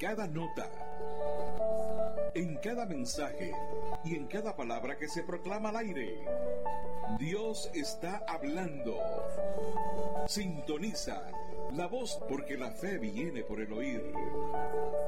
cada nota, en cada mensaje y en cada palabra que se proclama al aire. Dios está hablando. Sintoniza la voz, porque la fe viene por el oír.